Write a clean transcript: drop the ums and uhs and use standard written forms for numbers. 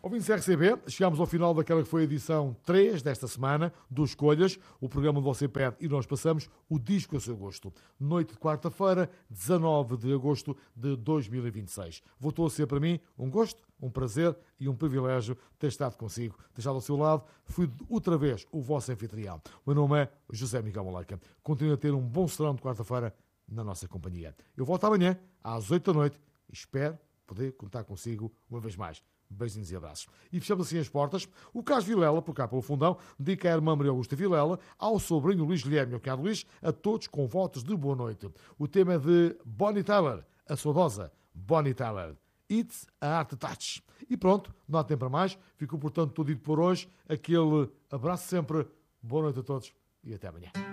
Ouvintes RCB, chegamos ao final daquela que foi a edição 3 desta semana do Escolhas, o programa onde você pede e nós passamos o disco a seu gosto. Noite de quarta-feira, 19 de agosto de 2026. Voltou a ser para mim um gosto, um prazer e um privilégio ter estado consigo, ter estado ao seu lado. Fui outra vez o vosso anfitrião. O meu nome é José Miguel Moleca. Continuo a ter um bom serão de quarta-feira na nossa companhia. Eu volto amanhã, às 8 da noite, e espero poder contar consigo uma vez mais. Beijinhos e abraços. E fechamos assim as portas. O Carlos Vilela, por cá pelo fundão, dedica a irmã Maria Augusta Vilela, ao sobrinho Luís Guilherme e ao cunhado Luís, a todos com votos de boa noite. O tema é de Bonnie Tyler, a saudosa Bonnie Tyler. It's a Art Touch. E pronto, não há tempo para mais. Ficou, portanto, tudo dito por hoje. Aquele abraço sempre. Boa noite a todos e até amanhã.